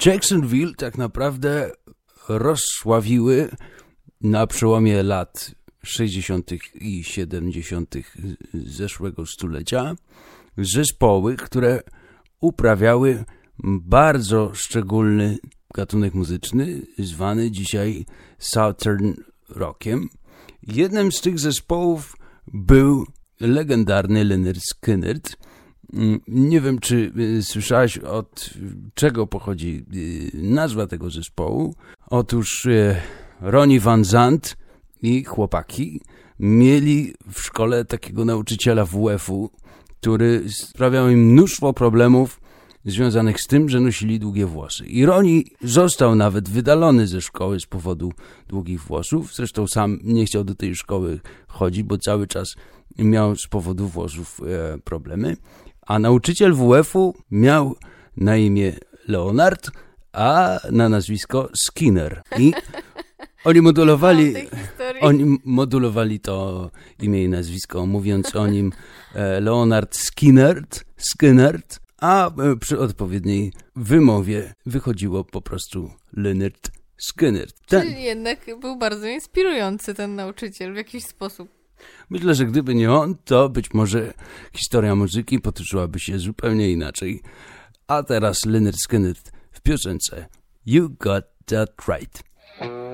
Jacksonville tak naprawdę rozsławiły na przełomie lat 60. i 70. zeszłego stulecia zespoły, które uprawiały bardzo szczególny gatunek muzyczny, zwany dzisiaj Southern Rockiem. Jednym z tych zespołów był legendarny Lynyrd Skynyrd. Nie wiem, czy słyszałeś, od czego pochodzi nazwa tego zespołu. Otóż Ronnie Van Zant i chłopaki mieli w szkole takiego nauczyciela WF-u, który sprawiał im mnóstwo problemów związanych z tym, że nosili długie włosy. I Ronnie został nawet wydalony ze szkoły z powodu długich włosów. Zresztą sam nie chciał do tej szkoły chodzić, bo cały czas miał z powodu włosów problemy. A nauczyciel WF-u miał na imię Leonard, a na nazwisko Skinner. I oni modulowali to imię i nazwisko, mówiąc o nim Leonard Skynyrd, a przy odpowiedniej wymowie wychodziło po prostu Lynyrd Skynyrd. Czyli jednak był bardzo inspirujący ten nauczyciel w jakiś sposób. Myślę, że gdyby nie on, to być może historia muzyki potoczyłaby się zupełnie inaczej. A teraz Lynyrd Skynyrd w piosence You Got That Right.